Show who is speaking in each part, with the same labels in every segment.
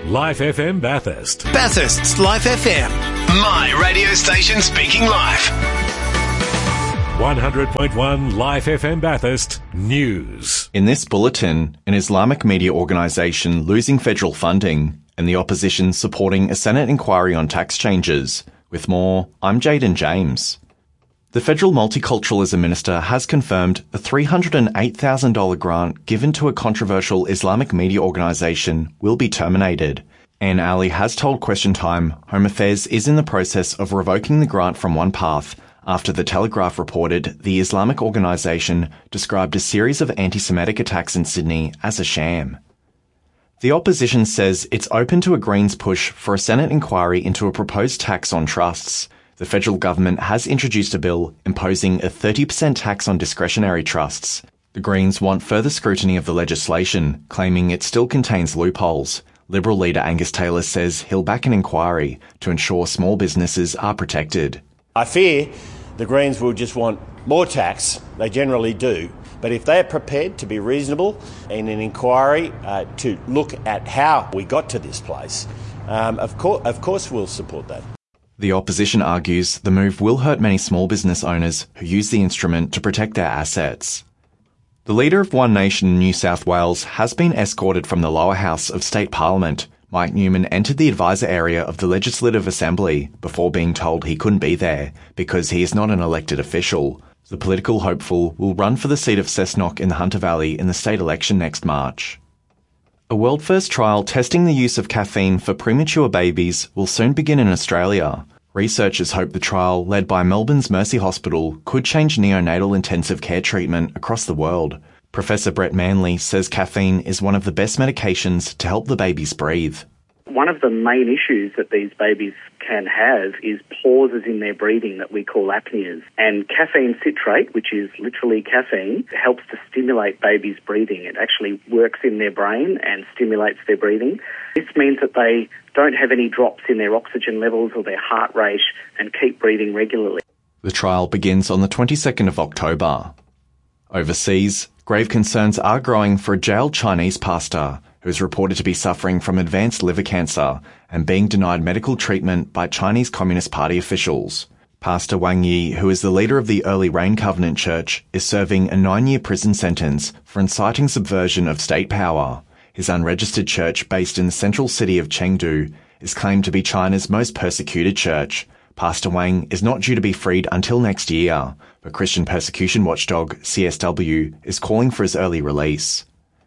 Speaker 1: Life FM Bathurst.
Speaker 2: Bathurst's Life FM.
Speaker 3: My radio station speaking live.
Speaker 1: 100.1 Life FM Bathurst News.
Speaker 4: In this bulletin, an Islamic media organisation losing federal funding and the opposition supporting a Senate inquiry on tax changes. With more, I'm Jaden James. The Federal Multiculturalism Minister has confirmed a $308,000 grant given to a controversial Islamic media organisation will be terminated. Anne Ali has told Question Time Home Affairs is in the process of revoking the grant from OnePath after The Telegraph reported the Islamic organisation described a series of anti-Semitic attacks in Sydney as a sham. The opposition says it's open to a Greens push for a Senate inquiry into a proposed tax on trusts. The federal government has introduced a bill imposing a 30% tax on discretionary trusts. The Greens want further scrutiny of the legislation, claiming it still contains loopholes. Liberal leader Angus Taylor says he'll back an inquiry to ensure small businesses are protected.
Speaker 5: I fear the Greens will just want more tax. They generally do. But if they're prepared to be reasonable in an inquiry to look at how we got to this place, of course we'll support that.
Speaker 4: The opposition argues the move will hurt many small business owners who use the instrument to protect their assets. The leader of One Nation New South Wales has been escorted from the lower house of State Parliament. Mike Newman entered the advisor area of the Legislative Assembly before being told he couldn't be there because he is not an elected official. The political hopeful will run for the seat of Cessnock in the Hunter Valley in the state election next March. A world-first trial testing the use of caffeine for premature babies will soon begin in Australia. Researchers hope the trial, led by Melbourne's Mercy Hospital, could change neonatal intensive care treatment across the world. Professor Brett Manley says caffeine is one of the best medications to help the babies breathe.
Speaker 6: One of the main issues that these babies can have is pauses in their breathing that we call apneas. And caffeine citrate, which is literally caffeine, helps to stimulate babies' breathing. It actually works in their brain and stimulates their breathing. This means that they don't have any drops in their oxygen levels or their heart rate and keep breathing regularly.
Speaker 4: The trial begins on the 22nd of October. Overseas, grave concerns are growing for a jailed Chinese pastor who is reported to be suffering from advanced liver cancer and being denied medical treatment by Chinese Communist Party officials. Pastor Wang Yi, who is the leader of the Early Rain Covenant Church, is serving a 9-year prison sentence for inciting subversion of state power. His unregistered church, based in the central city of Chengdu, is claimed to be China's most persecuted church. Pastor Wang is not due to be freed until next year, but Christian persecution watchdog CSW is calling for his early release.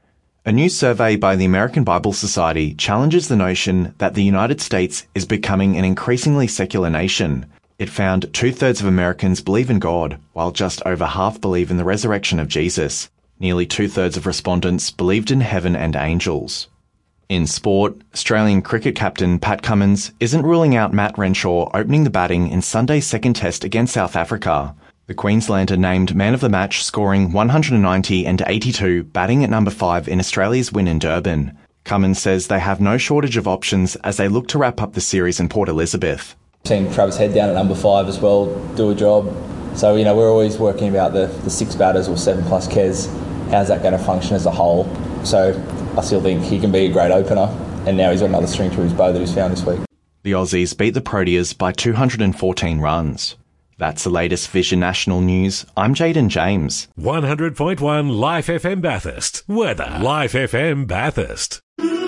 Speaker 4: A new survey by the American Bible Society challenges the notion that the United States is becoming an increasingly secular nation. It found 2/3 of Americans believe in God, while just over half believe in the resurrection of Jesus. Nearly 2/3 of respondents believed in heaven and angels. In sport, Australian cricket captain Pat Cummins isn't ruling out Matt Renshaw opening the batting in Sunday's second test against South Africa. The Queenslander named man of the match, scoring 190 and 82, batting at number 5 in Australia's win in Durban. Cummins says they have no shortage of options as they look to wrap up the series in Port Elizabeth.
Speaker 7: Seen Travis Head down at number 5 as well do a job. So, we're always working about the 6 batters or 7 plus Kes. How's that going to function as a whole? So I still think he can be a great opener, and now he's got another string to his bow that he's found this week.
Speaker 4: The Aussies beat the Proteas by 214 runs. That's the latest Vision National News. I'm Jaden James.
Speaker 1: 100.1 Life FM Bathurst. Weather. Life FM Bathurst.